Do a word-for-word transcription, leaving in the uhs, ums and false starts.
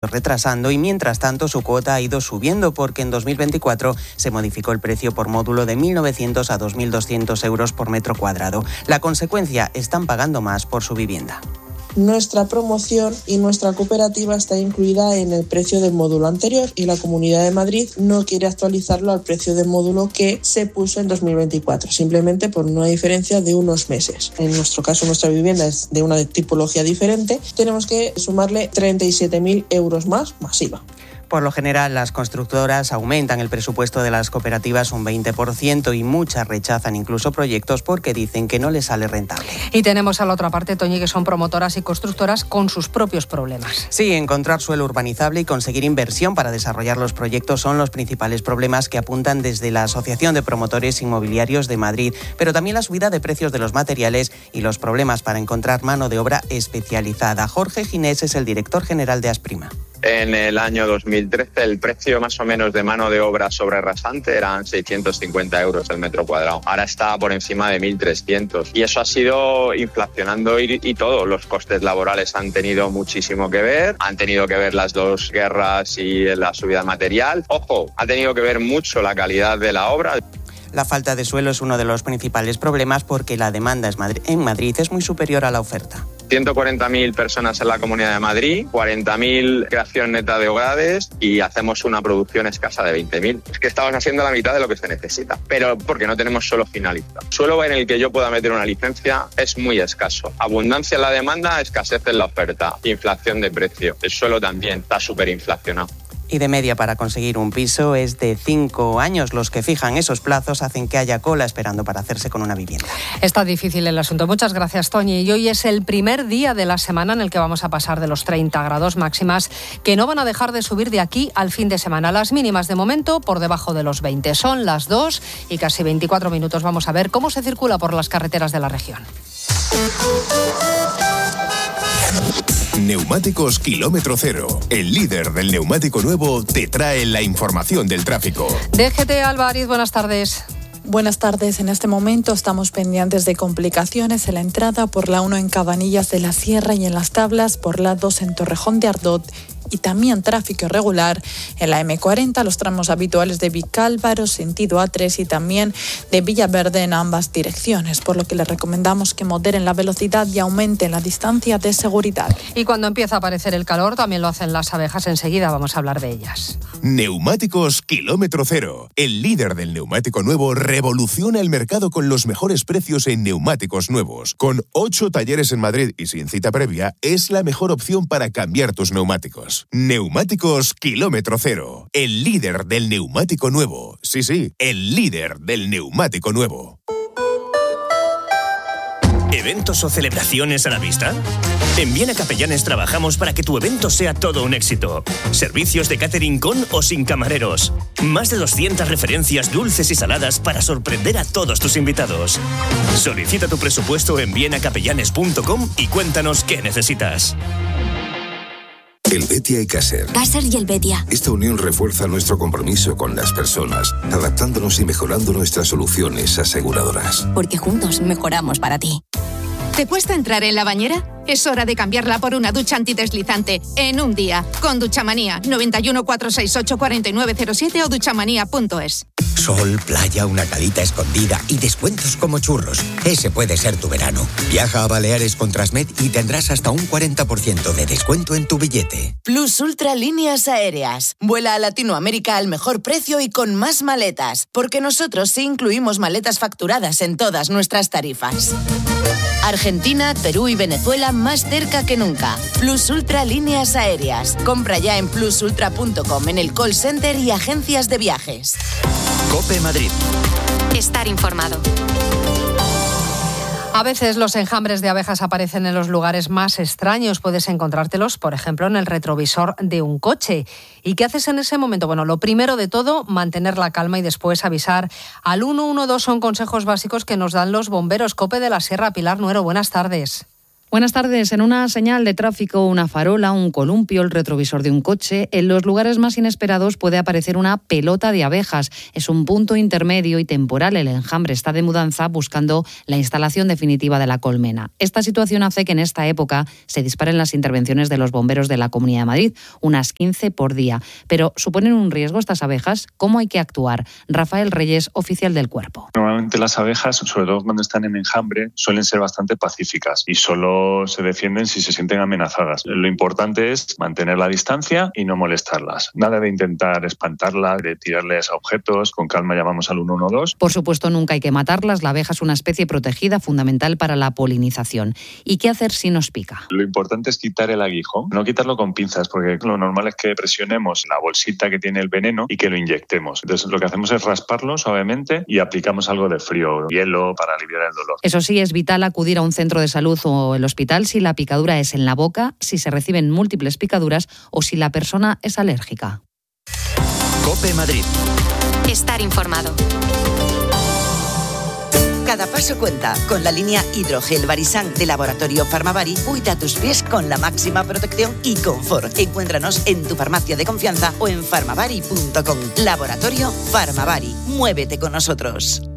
retrasando y mientras tanto su cuota ha ido subiendo porque en dos mil veinticuatro se modificó el precio por módulo de mil novecientos a dos mil doscientos euros por metro cuadrado. La consecuencia, están pagando más por su vivienda. Nuestra promoción y nuestra cooperativa está incluida en el precio del módulo anterior y la Comunidad de Madrid no quiere actualizarlo al precio del módulo que se puso en dos mil veinticuatro, simplemente por una diferencia de unos meses. En nuestro caso, nuestra vivienda es de una tipología diferente, tenemos que sumarle treinta y siete mil euros más, masiva. Por lo general, las constructoras aumentan el presupuesto de las cooperativas un veinte por ciento y muchas rechazan incluso proyectos porque dicen que no les sale rentable. Y tenemos a la otra parte, Toñi, que son promotoras y constructoras con sus propios problemas. Sí, encontrar suelo urbanizable y conseguir inversión para desarrollar los proyectos son los principales problemas que apuntan desde la Asociación de Promotores Inmobiliarios de Madrid, pero también la subida de precios de los materiales y los problemas para encontrar mano de obra especializada. Jorge Ginés es el director general de Asprima. En el año dos mil trece el precio más o menos de mano de obra sobre rasante eran seiscientos cincuenta euros el metro cuadrado. Ahora está por encima de mil trescientos y eso ha sido inflacionando y, y todo. Los costes laborales han tenido muchísimo que ver, han tenido que ver las dos guerras y la subida de material. Ojo, ha tenido que ver mucho la calidad de la obra. La falta de suelo es uno de los principales problemas porque la demanda en Madrid es muy superior a la oferta. ciento cuarenta mil personas en la Comunidad de Madrid, cuarenta mil creación neta de hogares y hacemos una producción escasa de veinte mil. Es que estamos haciendo la mitad de lo que se necesita, pero porque no tenemos suelo finalista. Suelo en el que yo pueda meter una licencia es muy escaso. Abundancia en la demanda, escasez en la oferta, inflación de precio. El suelo también está súper inflacionado. Y de media para conseguir un piso es de cinco años. Los que fijan esos plazos hacen que haya cola esperando para hacerse con una vivienda. Está difícil el asunto. Muchas gracias, Toñi. Y hoy es el primer día de la semana en el que vamos a pasar de los treinta grados máximas, que no van a dejar de subir de aquí al fin de semana. Las mínimas de momento por debajo de los veinte. Son las dos y casi veinticuatro minutos. Vamos a ver cómo se circula por las carreteras de la región. Neumáticos Kilómetro Cero, el líder del neumático nuevo, te trae la información del tráfico. D G T Álvarez, buenas tardes. Buenas tardes. En este momento estamos pendientes de complicaciones en la entrada por la uno en Cabanillas de la Sierra y en las Tablas, por la dos en Torrejón de Ardot, y también tráfico irregular en la eme cuarenta, los tramos habituales de Vicálvaro, sentido A tres, y también de Villaverde en ambas direcciones, por lo que les recomendamos que moderen la velocidad y aumenten la distancia de seguridad. Y cuando empieza a aparecer el calor, también lo hacen las abejas. Enseguida vamos a hablar de ellas. Neumáticos Kilómetro Cero, el líder del neumático nuevo, revoluciona el mercado con los mejores precios en neumáticos nuevos. Con ocho talleres en Madrid y sin cita previa, es la mejor opción para cambiar tus neumáticos. Neumáticos Kilómetro Cero, el líder del neumático nuevo. Sí, sí, el líder del neumático nuevo. ¿Eventos o celebraciones a la vista? En Viena Capellanes trabajamos para que tu evento sea todo un éxito. Servicios de catering con o sin camareros. Más de doscientas referencias dulces y saladas para sorprender a todos tus invitados. Solicita tu presupuesto en viena capellanes punto com y cuéntanos qué necesitas. Helvetia y Caser. Caser y Helvetia. Esta unión refuerza nuestro compromiso con las personas, adaptándonos y mejorando nuestras soluciones aseguradoras. Porque juntos mejoramos para ti. ¿Te cuesta entrar en la bañera? Es hora de cambiarla por una ducha antideslizante en un día. Con Duchamanía. noventa y uno, cuatrocientos sesenta y ocho, cuarenta y nueve cero siete o duchamanía punto es. Sol, playa, una calita escondida y descuentos como churros. Ese puede ser tu verano. Viaja a Baleares con Transmed y tendrás hasta un cuarenta por ciento de descuento en tu billete. Plus Ultra Líneas Aéreas. Vuela a Latinoamérica al mejor precio y con más maletas. Porque nosotros sí incluimos maletas facturadas en todas nuestras tarifas. Argentina, Perú y Venezuela más cerca que nunca. Plus Ultra Líneas Aéreas. Compra ya en plus ultra punto com, en el call center y agencias de viajes. COPE Madrid. Estar informado. A veces los enjambres de abejas aparecen en los lugares más extraños. Puedes encontrártelos, por ejemplo, en el retrovisor de un coche. ¿Y qué haces en ese momento? Bueno, lo primero de todo, mantener la calma y después avisar al uno uno dos. Son consejos básicos que nos dan los bomberos. COPE de la Sierra. Pilar Nuero, buenas tardes. Buenas tardes. En una señal de tráfico, una farola, un columpio, el retrovisor de un coche, en los lugares más inesperados puede aparecer una pelota de abejas. Es un punto intermedio y temporal. El enjambre está de mudanza buscando la instalación definitiva de la colmena. Esta situación hace que en esta época se disparen las intervenciones de los bomberos de la Comunidad de Madrid, unas quince por día. Pero ¿suponen un riesgo estas abejas? ¿Cómo hay que actuar? Rafael Reyes, oficial del cuerpo. Normalmente las abejas, sobre todo cuando están en enjambre, suelen ser bastante pacíficas y solo se defienden si se sienten amenazadas. Lo importante es mantener la distancia y no molestarlas. Nada de intentar espantarlas, de tirarles a objetos. Con calma llamamos al uno uno dos. Por supuesto, nunca hay que matarlas. La abeja es una especie protegida fundamental para la polinización. ¿Y qué hacer si nos pica? Lo importante es quitar el aguijón, no quitarlo con pinzas, porque lo normal es que presionemos la bolsita que tiene el veneno y que lo inyectemos. Entonces lo que hacemos es rasparlo suavemente y aplicamos algo de frío, hielo, para aliviar el dolor. Eso sí, es vital acudir a un centro de salud o el hospital si la picadura es en la boca, si se reciben múltiples picaduras o si la persona es alérgica. COPE Madrid. Estar informado. Cada paso cuenta. Con la línea Hidrogel Barisan de Laboratorio Farmavari, cuida tus pies con la máxima protección y confort. Encuéntranos en tu farmacia de confianza o en farmavari punto com. Laboratorio Farmavari. Muévete con nosotros.